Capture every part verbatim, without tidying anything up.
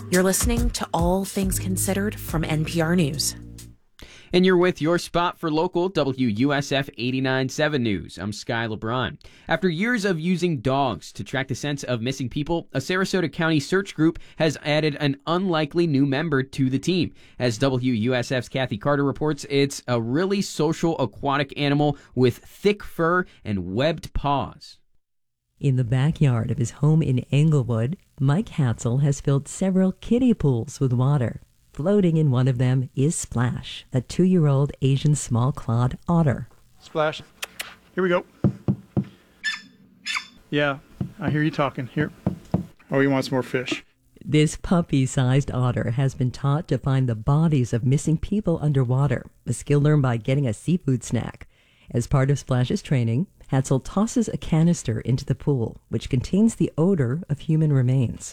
You're listening to All Things Considered from N P R News. And you're with your spot for local W U S F eighty-nine point seven News. I'm Sky LeBron. After years of using dogs to track the scents of missing people, a Sarasota County search group has added an unlikely new member to the team. As W U S F's Kathy Carter reports, it's a really social aquatic animal with thick fur and webbed paws. In the backyard of his home in Englewood, Mike Hatzel has filled several kiddie pools with water. Floating in one of them is Splash, a two-year-old Asian small-clawed otter. Splash. Here we go. Yeah, I hear you talking. Here. Oh, he wants more fish. This puppy-sized otter has been taught to find the bodies of missing people underwater, a skill learned by getting a seafood snack. As part of Splash's training, Hatzel tosses a canister into the pool, which contains the odor of human remains.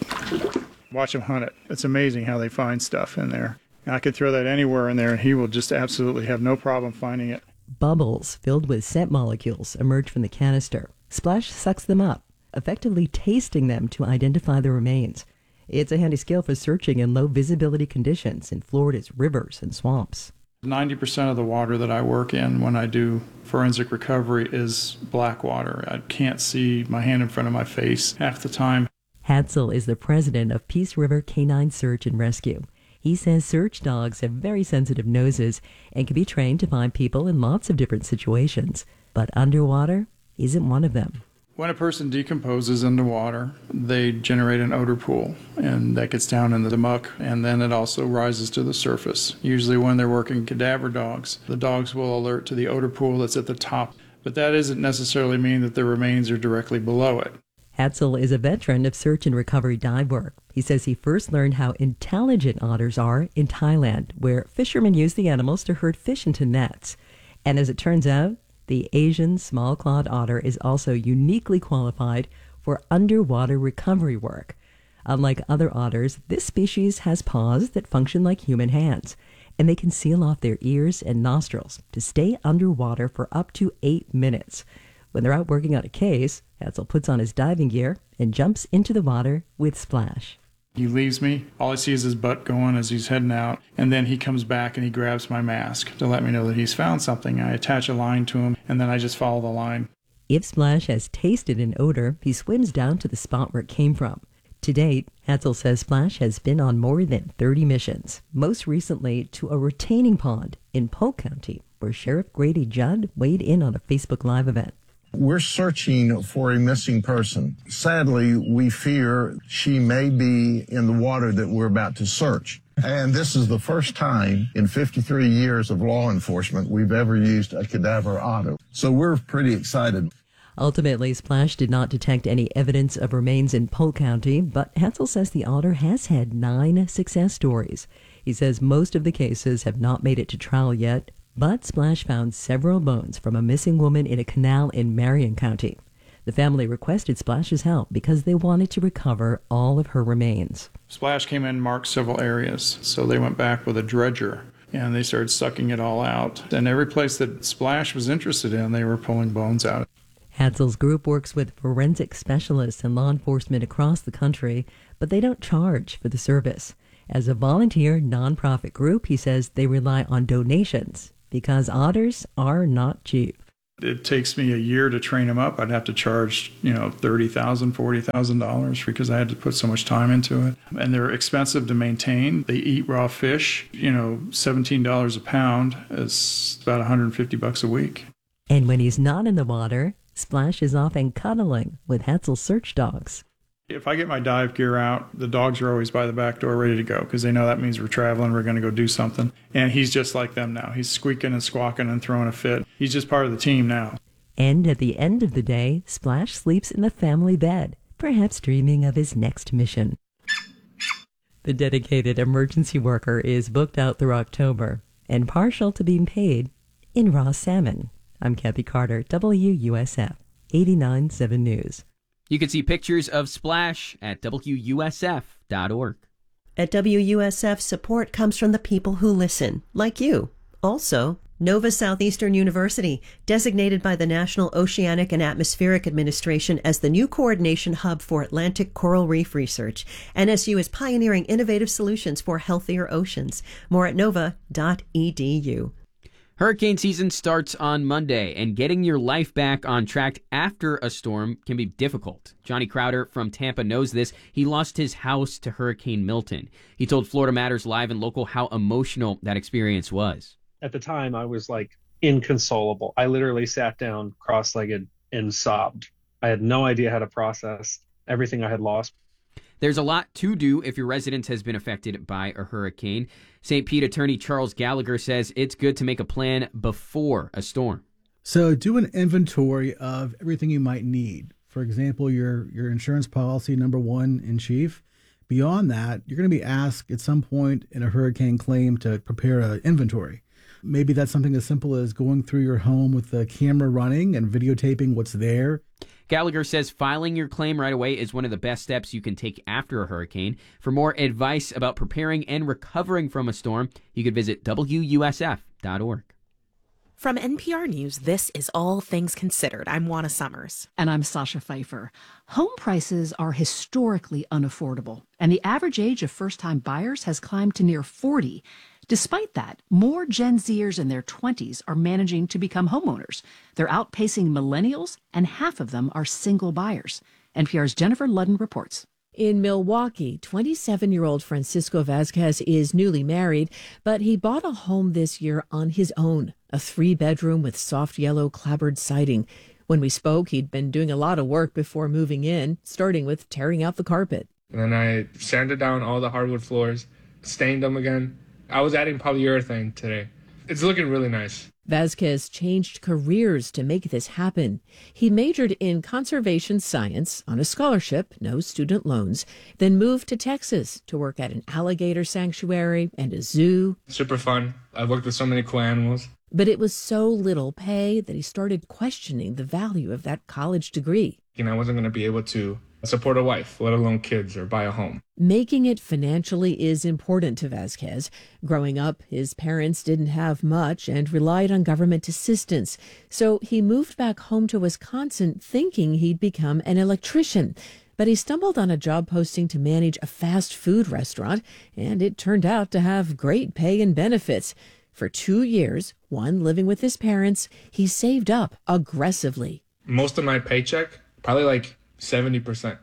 Watch him hunt it. It's amazing how they find stuff in there. I could throw that anywhere in there, and he will just absolutely have no problem finding it. Bubbles filled with scent molecules emerge from the canister. Splash sucks them up, effectively tasting them to identify the remains. It's a handy skill for searching in low-visibility conditions in Florida's rivers and swamps. ninety percent of the water that I work in when I do forensic recovery is black water. I can't see my hand in front of my face half the time. Hatzel is the president of Peace River Canine Search and Rescue. He says search dogs have very sensitive noses and can be trained to find people in lots of different situations. But underwater isn't one of them. When a person decomposes underwater, they generate an odor pool, and that gets down into the muck, and then it also rises to the surface. Usually when they're working cadaver dogs, the dogs will alert to the odor pool that's at the top, but that doesn't necessarily mean that the remains are directly below it. Hatzel is a veteran of search and recovery dive work. He says he first learned how intelligent otters are in Thailand, where fishermen use the animals to herd fish into nets. And as it turns out, the Asian small-clawed otter is also uniquely qualified for underwater recovery work. Unlike other otters, this species has paws that function like human hands, and they can seal off their ears and nostrils to stay underwater for up to eight minutes. When they're out working on a case, Hatzel puts on his diving gear and jumps into the water with Splash. He leaves me. All I see is his butt going as he's heading out. And then he comes back and he grabs my mask to let me know that he's found something. I attach a line to him, and then I just follow the line. If Splash has tasted an odor, he swims down to the spot where it came from. To date, Hatzel says Splash has been on more than thirty missions, most recently to a retaining pond in Polk County, where Sheriff Grady Judd weighed in on a Facebook Live event. We're searching for a missing person. Sadly, we fear she may be in the water that we're about to search. And this is the first time in fifty-three years of law enforcement we've ever used a cadaver otter. So we're pretty excited. Ultimately, Splash did not detect any evidence of remains in Polk County, but Hatzel says the otter has had nine success stories. He says most of the cases have not made it to trial yet, but Splash found several bones from a missing woman in a canal in Marion County. The family requested Splash's help because they wanted to recover all of her remains. Splash came in and marked several areas, so they went back with a dredger, and they started sucking it all out. And every place that Splash was interested in, they were pulling bones out. Hatzel's group works with forensic specialists and law enforcement across the country, but they don't charge for the service. As a volunteer nonprofit group, he says they rely on donations because otters are not cheap. It takes me a year to train them up. I'd have to charge, you know, thirty thousand dollars, forty thousand dollars because I had to put so much time into it. And they're expensive to maintain. They eat raw fish. You know, seventeen dollars a pound is about one hundred fifty bucks a week. And when he's not in the water, Splash is often cuddling with Hatzel's search dogs. If I get my dive gear out, the dogs are always by the back door ready to go because they know that means we're traveling, we're going to go do something. And he's just like them now. He's squeaking and squawking and throwing a fit. He's just part of the team now. And at the end of the day, Splash sleeps in the family bed, perhaps dreaming of his next mission. The dedicated emergency worker is booked out through October and partial to being paid in raw salmon. I'm Kathy Carter, W U S F eighty-nine point seven News. You can see pictures of Splash at W U S F dot org. At W U S F, support comes from the people who listen, like you. Also, Nova Southeastern University, designated by the National Oceanic and Atmospheric Administration as the new coordination hub for Atlantic coral reef research. N S U is pioneering innovative solutions for healthier oceans. More at nova dot e d u. Hurricane season starts on Monday, and getting your life back on track after a storm can be difficult. Johnny Crowder from Tampa knows this. He lost his house to Hurricane Milton. He told Florida Matters Live and Local how emotional that experience was. At the time, I was like inconsolable. I literally sat down cross-legged and sobbed. I had no idea how to process everything I had lost. There's a lot to do if your residence has been affected by a hurricane. Saint Pete attorney Charles Gallagher says it's good to make a plan before a storm. So do an inventory of everything you might need. For example, your, your insurance policy, number one in chief. Beyond that, you're going to be asked at some point in a hurricane claim to prepare an inventory. Maybe that's something as simple as going through your home with the camera running and videotaping what's there. Gallagher says filing your claim right away is one of the best steps you can take after a hurricane. For more advice about preparing and recovering from a storm, you could visit W U S F dot org. From N P R News, this is All Things Considered. I'm Juana Summers. And I'm Sasha Pfeiffer. Home prices are historically unaffordable, and the average age of first-time buyers has climbed to near forty. Despite that, more Gen Zers in their twenties are managing to become homeowners. They're outpacing millennials, and half of them are single buyers. N P R's Jennifer Ludden reports. In Milwaukee, twenty-seven-year-old Francisco Vasquez is newly married, but he bought a home this year on his own, a three-bedroom with soft yellow clapboard siding. When we spoke, he'd been doing a lot of work before moving in, starting with tearing out the carpet. And then I sanded down all the hardwood floors, stained them again. I was adding polyurethane today. It's looking really nice. Vasquez changed careers to make this happen. He majored in conservation science on a scholarship, no student loans, then moved to Texas to work at an alligator sanctuary and a zoo. Super fun. I've worked with so many cool animals. But it was so little pay that he started questioning the value of that college degree. You know, I wasn't going to be able to support a wife, let alone kids, or buy a home. Making it financially is important to Vasquez. Growing up, his parents didn't have much and relied on government assistance. So he moved back home to Wisconsin thinking he'd become an electrician. But he stumbled on a job posting to manage a fast food restaurant, and it turned out to have great pay and benefits. For two years, one living with his parents, he saved up aggressively. Most of my paycheck, probably like seventy percent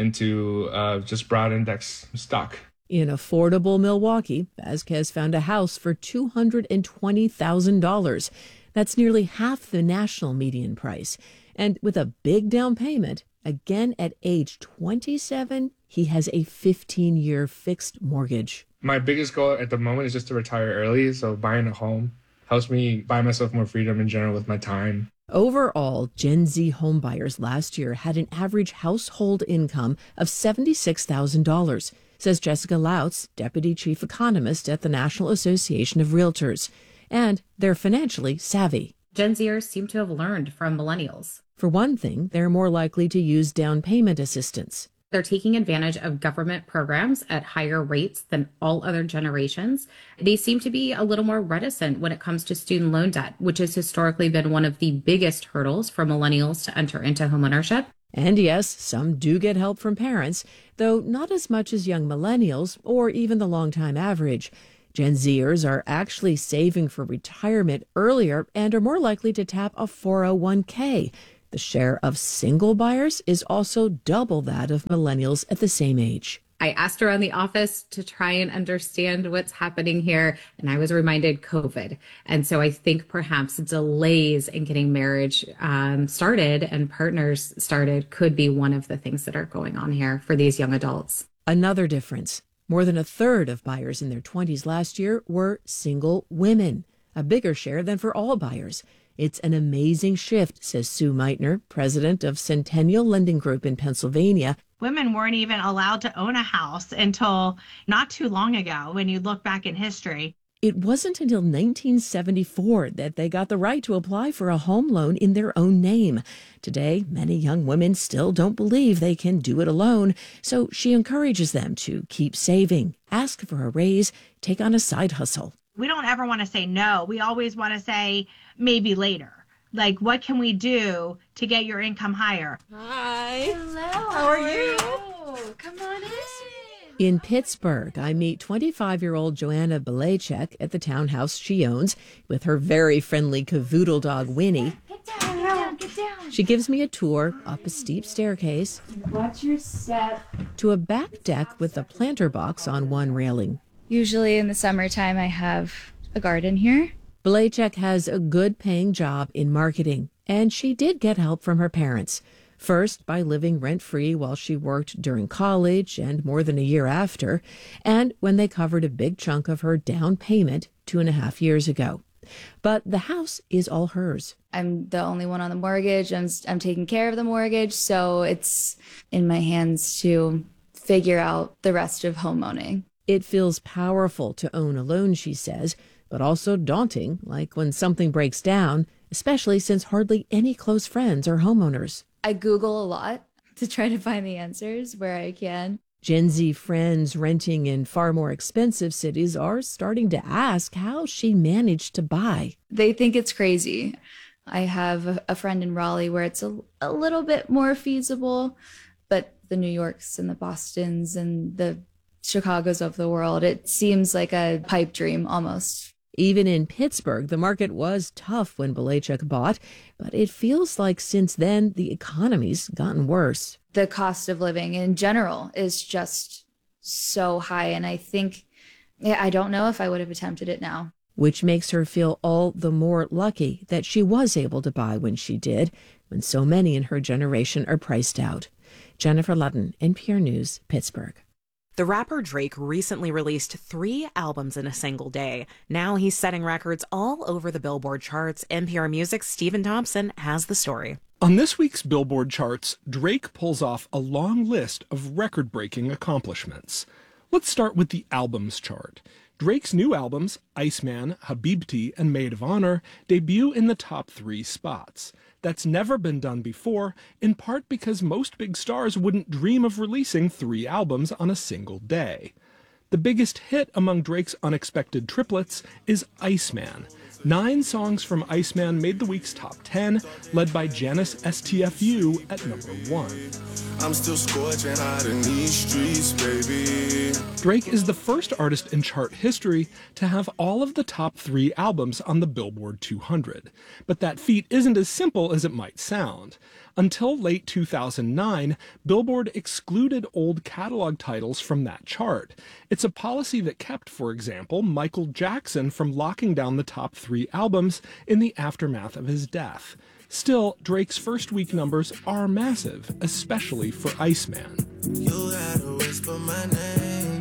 into uh, just broad index stock. In affordable Milwaukee, Vasquez found a house for two hundred twenty thousand dollars. That's nearly half the national median price. And with a big down payment, again at age twenty-seven, he has a fifteen-year fixed mortgage. My biggest goal at the moment is just to retire early, so buying a home helps me buy myself more freedom in general with my time. Overall, Gen Z homebuyers last year had an average household income of seventy-six thousand dollars, says Jessica Lautz, deputy chief economist at the National Association of Realtors. And they're financially savvy. Gen Zers seem to have learned from millennials. For one thing, they're more likely to use down payment assistance. They're taking advantage of government programs at higher rates than all other generations. They seem to be a little more reticent when it comes to student loan debt, which has historically been one of the biggest hurdles for millennials to enter into homeownership. And yes, some do get help from parents, though not as much as young millennials or even the long-time average. Gen Zers are actually saving for retirement earlier and are more likely to tap a four oh one k. The share of single buyers is also double that of millennials at the same age. I asked around the office to try and understand what's happening here, and I was reminded COVID. And so I think perhaps delays in getting marriage um, started and partners started could be one of the things that are going on here for these young adults. Another difference. More than a third of buyers in their twenties last year were single women, a bigger share than for all buyers. It's an amazing shift, says Sue Meitner, president of Centennial Lending Group in Pennsylvania. Women weren't even allowed to own a house until not too long ago, when you look back in history. It wasn't until nineteen seventy-four that they got the right to apply for a home loan in their own name. Today, many young women still don't believe they can do it alone, so she encourages them to keep saving, ask for a raise, take on a side hustle. We don't ever want to say no. We always want to say maybe later. Like, what can we do to get your income higher? Hi. Hello. How are you? Come on in. In Pittsburgh, I meet twenty-five-year-old Joanna Belacek at the townhouse she owns with her very friendly cavoodle dog, Winnie. Get down, get down, get down. She gives me a tour up a steep staircase. Watch your step. To a back deck with a planter box on one railing. Usually in the summertime, I have a garden here. Belacek has a good-paying job in marketing, and she did get help from her parents. First, by living rent-free while she worked during college and more than a year after, and when they covered a big chunk of her down payment two and a half years ago. But the house is all hers. I'm the only one on the mortgage. I'm, I'm taking care of the mortgage, so it's in my hands to figure out the rest of home owning. It feels powerful to own alone, she says, but also daunting, like when something breaks down, especially since hardly any close friends are homeowners. I Google a lot to try to find the answers where I can. Gen Z friends renting in far more expensive cities are starting to ask how she managed to buy. They think it's crazy. I have a friend in Raleigh where it's a, a little bit more feasible, but the New Yorks and the Bostons and the Chicagos of the world, it seems like a pipe dream almost. Even in Pittsburgh, the market was tough when Belacek bought, but it feels like since then the economy's gotten worse. The cost of living in general is just so high, and I think, yeah, I don't know if I would have attempted it now. Which makes her feel all the more lucky that she was able to buy when she did, when so many in her generation are priced out. Jennifer Ludden, N P R News, Pittsburgh. The rapper Drake recently released three albums in a single day. Now he's setting records all over the Billboard charts. N P R Music's Stephen Thompson has the story. On this week's Billboard charts, Drake pulls off a long list of record-breaking accomplishments. Let's start with the albums chart. Drake's new albums, Iceman, Habibti, and Maid of Honor, debut in the top three spots. That's never been done before, in part because most big stars wouldn't dream of releasing three albums on a single day. The biggest hit among Drake's unexpected triplets is Iceman. Nine songs from Iceman made the week's top ten, led by Janice S T F U at number one. I'm still scorching out in these streets, baby. Drake is the first artist in chart history to have all of the top three albums on the Billboard two hundred. But that feat isn't as simple as it might sound. Until late two thousand nine, Billboard excluded old catalog titles from that chart. It's a policy that kept, for example, Michael Jackson from locking down the top three albums in the aftermath of his death. Still, Drake's first week numbers are massive, especially for Iceman. You had to whisper my name.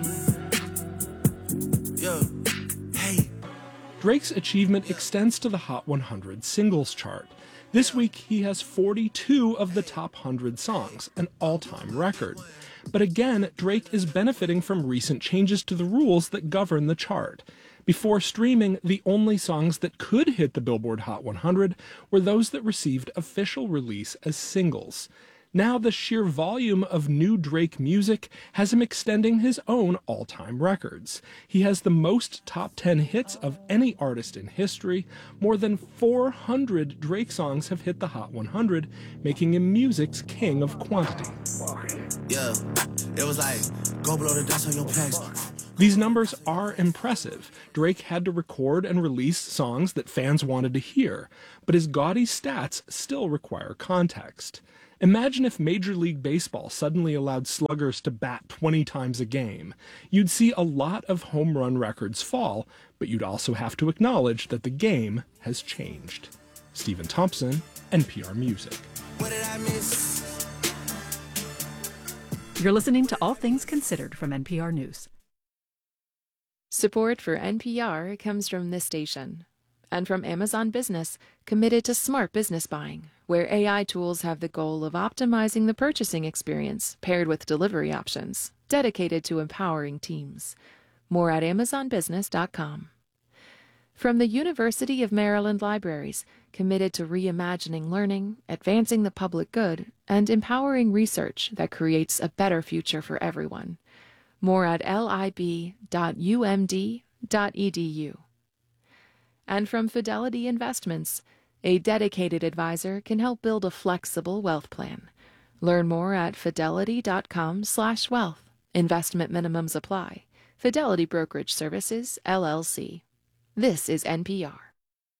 Yo, hey. Drake's achievement extends to the Hot one hundred singles chart. This week, he has forty-two of the top one hundred songs, an all-time record. But again, Drake is benefiting from recent changes to the rules that govern the chart. Before streaming, the only songs that could hit the Billboard Hot one hundred were those that received official release as singles. Now the sheer volume of new Drake music has him extending his own all-time records. He has the most top ten hits of any artist in history. More than four hundred Drake songs have hit the Hot one hundred, making him music's king of quantity. Yeah, it was like, go blow the dust on your pecs. These numbers are impressive. Drake had to record and release songs that fans wanted to hear, but his gaudy stats still require context. Imagine if Major League Baseball suddenly allowed sluggers to bat twenty times a game. You'd see a lot of home run records fall, but you'd also have to acknowledge that the game has changed. Stephen Thompson, N P R Music. What did I miss? You're listening to All Things Considered from N P R News. Support for N P R comes from this station and from Amazon Business, committed to smart business buying, where A I tools have the goal of optimizing the purchasing experience paired with delivery options, dedicated to empowering teams. More at amazon business dot com. From the University of Maryland Libraries, committed to reimagining learning, advancing the public good, and empowering research that creates a better future for everyone. More at lib dot u m d dot e d u. And from Fidelity Investments, a dedicated advisor can help build a flexible wealth plan. Learn more at fidelity.com slash wealth. Investment minimums apply. Fidelity Brokerage Services, L L C. This is N P R.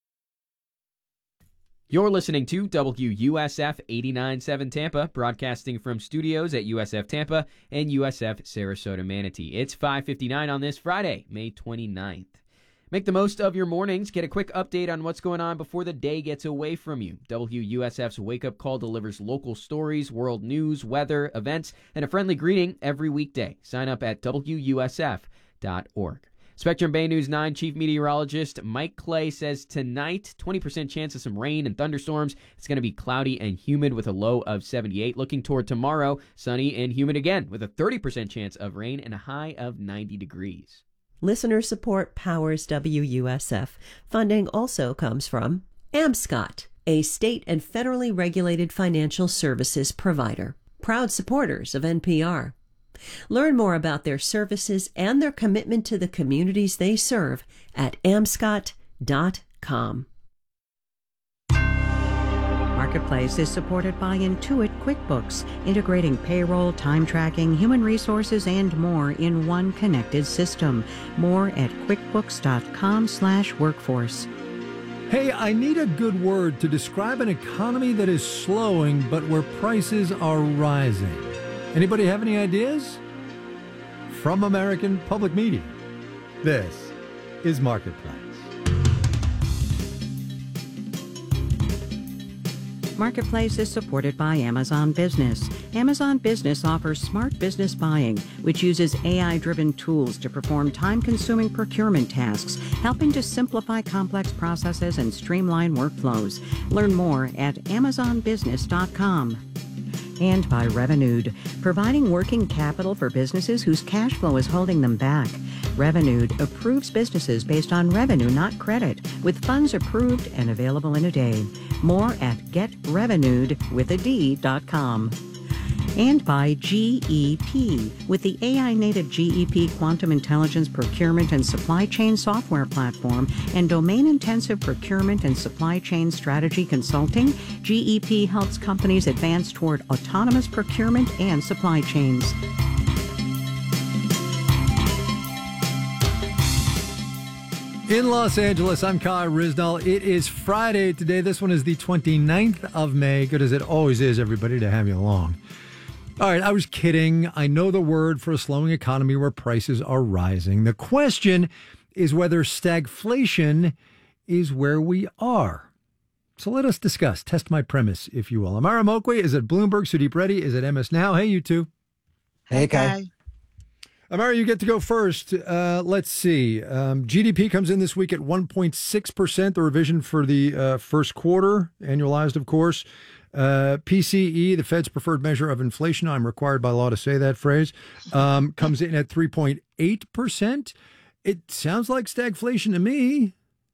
You're listening to W U S F eighty-nine point seven Tampa, broadcasting from studios at U S F Tampa and U S F Sarasota Manatee. It's five fifty-nine on this Friday, May twenty-ninth. Make the most of your mornings. Get a quick update on what's going on before the day gets away from you. W U S F's Wake Up Call delivers local stories, world news, weather, events, and a friendly greeting every weekday. Sign up at W U S F dot org. Spectrum Bay News nine Chief Meteorologist Mike Clay says tonight, twenty percent chance of some rain and thunderstorms. It's going to be cloudy and humid with a low of seventy-eight. Looking toward tomorrow, sunny and humid again with a thirty percent chance of rain and a high of ninety degrees. Listener support powers W U S F. Funding also comes from AmScott, a state and federally regulated financial services provider. Proud supporters of N P R. Learn more about their services and their commitment to the communities they serve at amscott dot com. Marketplace is supported by Intuit QuickBooks, integrating payroll, time tracking, human resources, and more in one connected system. More at quickbooks.com slash workforce. Hey, I need a good word to describe an economy that is slowing, but where prices are rising. Anybody have any ideas? From American Public Media, this is Marketplace. Marketplace is supported by Amazon Business. Amazon Business offers smart business buying, which uses A I-driven tools to perform time-consuming procurement tasks, helping to simplify complex processes and streamline workflows. Learn more at amazon business dot com. And by Revenued, providing working capital for businesses whose cash flow is holding them back. Revenued approves businesses based on revenue, not credit, with funds approved and available in a day. More at get revenued with a D dot com. And by G E P, with the A I-native G E P Quantum Intelligence Procurement and Supply Chain Software Platform and domain-intensive procurement and supply chain strategy consulting, G E P helps companies advance toward autonomous procurement and supply chains. In Los Angeles, I'm Kai Rizdal. It is Friday today. This one is the twenty-ninth of May. Good as it always is, everybody, to have you along. All right, I was kidding. I know the word for a slowing economy where prices are rising. The question is whether stagflation is where we are. So let us discuss. Test my premise, if you will. Amara Mokwe is at Bloomberg. Sudeep Reddy is at M S Now. Hey, you two. Hey, Kai. Amara, you get to go first. Uh, let's see. Um, G D P comes in this week at one point six percent, the revision for the uh, first quarter, annualized, of course. Uh, P C E, the Fed's preferred measure of inflation, I'm required by law to say that phrase, um, comes in at three point eight percent. It sounds like stagflation to me.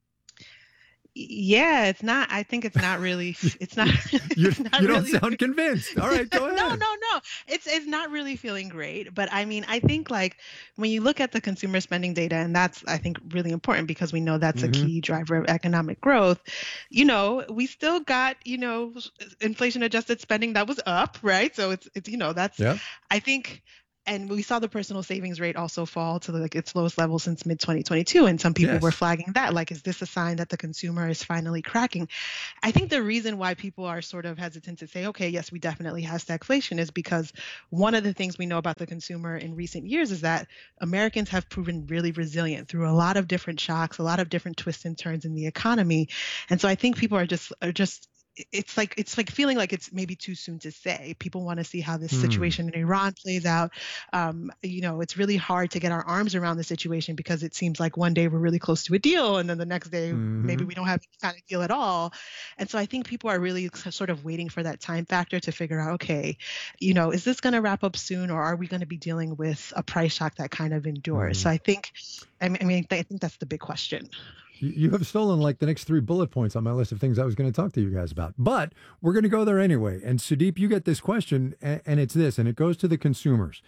Yeah, it's not. I think it's not really. It's not. you it's not you don't really, sound convinced. All right, go ahead. no, no, no. It's it's not really feeling great. But I mean, I think like when you look at the consumer spending data, and that's I think really important because we know that's mm-hmm. a key driver of economic growth. You know, we still got you know inflation adjusted spending that was up, right? So it's it's you know that's yeah. I think. And we saw the personal savings rate also fall to like its lowest level since mid twenty twenty-two. And some people yes. were flagging that, like, is this a sign that the consumer is finally cracking? I think the reason why people are sort of hesitant to say, okay, yes, we definitely have stagflation is because one of the things we know about the consumer in recent years is that Americans have proven really resilient through a lot of different shocks, a lot of different twists and turns in the economy. And so I think people are just are just it's like it's like feeling like it's maybe too soon to say. People want to see how this mm. situation in Iran plays out. Um, you know, it's really hard to get our arms around the situation because it seems like one day we're really close to a deal, and then the next day mm-hmm. maybe we don't have any kind of deal at all. And so I think people are really sort of waiting for that time factor to figure out, okay, you know, is this going to wrap up soon, or are we going to be dealing with a price shock that kind of endures? Mm. So I think, I mean, I mean, I think that's the big question. You have stolen like the next three bullet points on my list of things I was going to talk to you guys about. But we're going to go there anyway. And Sudeep, you get this question, and it's this, and it goes to the consumers.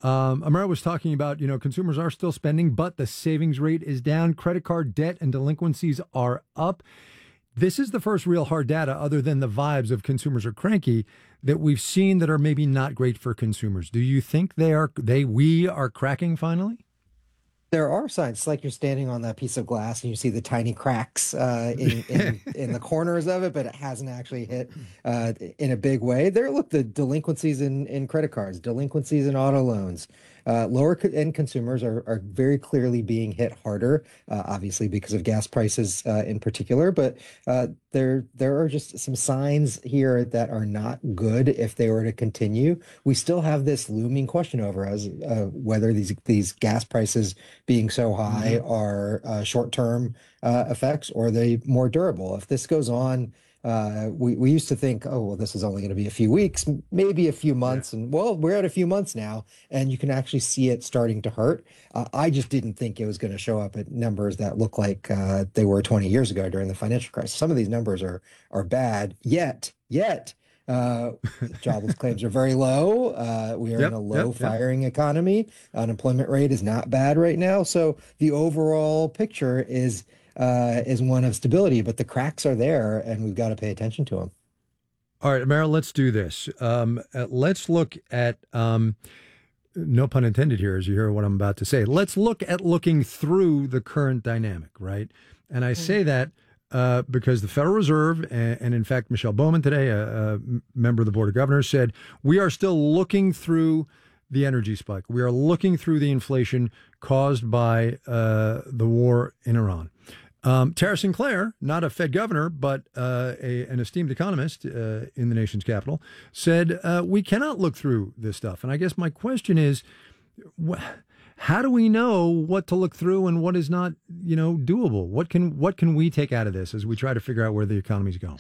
Um, Amara was talking about, you know, consumers are still spending, but the savings rate is down. Credit card debt and delinquencies are up. This is the first real hard data, other than the vibes of consumers are cranky, that we've seen that are maybe not great for consumers. Do you think they are, they, we are cracking finally? There are signs. It's like you're standing on that piece of glass and you see the tiny cracks uh, in, in, in the corners of it, but it hasn't actually hit uh, in a big way. There, look, the delinquencies in, in credit cards, delinquencies in auto loans, uh, lower end consumers are, are very clearly being hit harder, uh, obviously because of gas prices uh, in particular. But uh, there, there are just some signs here that are not good if they were to continue. We still have this looming question over us uh, whether these these gas prices being so high mm-hmm. are uh, short-term uh, effects or are they more durable. If this goes on, uh, we, we used to think, oh, well, this is only going to be a few weeks, maybe a few months. Yeah. And well, we're at a few months now, and you can actually see it starting to hurt. Uh, I just didn't think it was going to show up at numbers that look like uh, they were twenty years ago during the financial crisis. Some of these numbers are, are bad, yet, yet. Uh, jobless claims are very low. Uh, we are yep, in a low yep, firing yep. economy. Unemployment rate is not bad right now. So the overall picture is uh, is one of stability, but the cracks are there, and we've got to pay attention to them. All right, Meryl, let's do this. Um, uh, let's look at, um, no pun intended here, as you hear what I'm about to say. Let's look at looking through the current dynamic, right? And I mm-hmm. say that Uh, because the Federal Reserve, and, and in fact, Michelle Bowman today, a, a member of the Board of Governors, said, we are still looking through the energy spike. We are looking through the inflation caused by uh, the war in Iran. Um, Tara Sinclair, not a Fed governor, but uh, a, an esteemed economist uh, in the nation's capital, said, uh, we cannot look through this stuff. And I guess my question is, wh- how do we know what to look through and what is not, you know, doable? What can what can we take out of this as we try to figure out where the economy's going?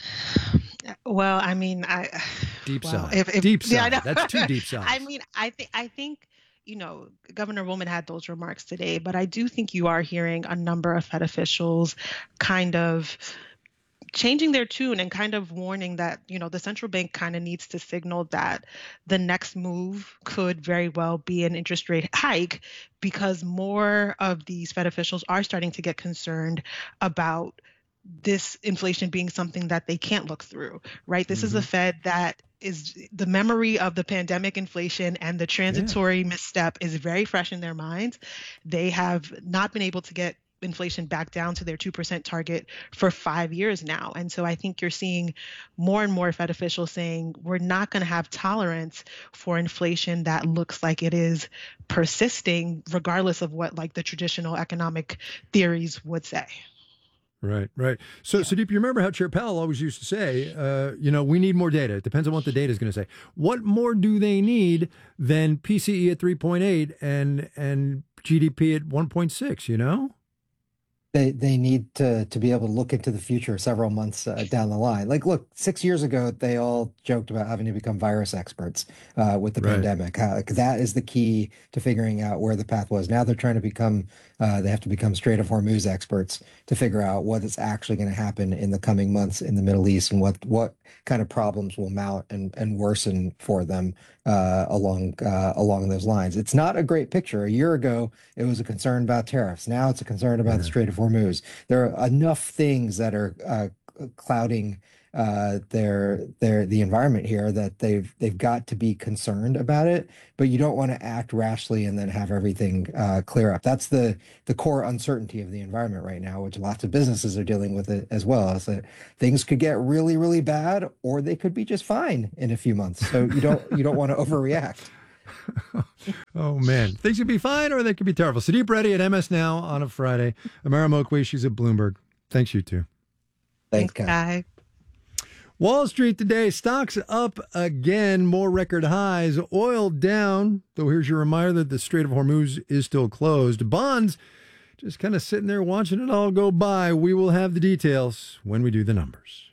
Well, I mean, I deep well, sigh. If, if, deep yeah, sigh. That's too deep sigh. I mean, I think I think you know, Governor Woolman had those remarks today, but I do think you are hearing a number of Fed officials kind of changing their tune and kind of warning that, you know, the central bank kind of needs to signal that the next move could very well be an interest rate hike, because more of these Fed officials are starting to get concerned about this inflation being something that they can't look through, right? This mm-hmm. is a Fed that is the memory of the pandemic inflation and the transitory yeah. misstep is very fresh in their minds. They have not been able to get inflation back down to their two percent target for five years now. And so I think you're seeing more and more Fed officials saying we're not going to have tolerance for inflation that looks like it is persisting, regardless of what like the traditional economic theories would say. Right, right. So, yeah. Sudeep, you remember how Chair Powell always used to say, uh, you know, we need more data. It depends on what the data is going to say. What more do they need than P C E at three point eight and and G D P at one point six, you know? They they need to to be able to look into the future several months uh, down the line. Like, look, six years ago, they all joked about having to become virus experts uh, with the right. pandemic. Uh, that is the key to figuring out where the path was. Now they're trying to become, uh, they have to become Strait of Hormuz experts to figure out what is actually going to happen in the coming months in the Middle East and what what kind of problems will mount and, and worsen for them uh, along uh, along those lines. It's not a great picture. A year ago, it was a concern about tariffs. Now it's a concern about yeah. the Strait of Hormuz. There are enough things that are uh, clouding uh, their their the environment here that they've they've got to be concerned about it. But you don't want to act rashly and then have everything uh, clear up. That's the the core uncertainty of the environment right now, which lots of businesses are dealing with it as well. Is that things could get really really bad, or they could be just fine in a few months. So you don't you don't want to overreact. Oh, man. Things could be fine or they could be terrible. Sudeep Reddy at M S Now on a Friday. Amara Mokwei, she's at Bloomberg. Thanks, you two. Thanks, guy. Wall Street today, stocks up again, more record highs. Oil down, though here's your reminder that the Strait of Hormuz is still closed. Bonds just kind of sitting there watching it all go by. We will have the details when we do the numbers.